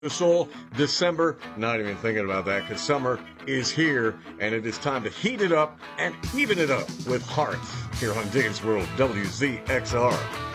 the soul. December, not even thinking about that because summer is here and it is time to heat it up and even it up with hearts here on Dave's World WZXR.